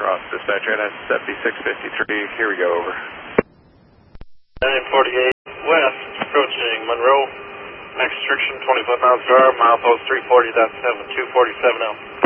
Ross Dispatcher, NSFB 653, here we go, over. 948 west, approaching Monroe, max restriction 25 miles per hour, milepost 340.7, 247 L.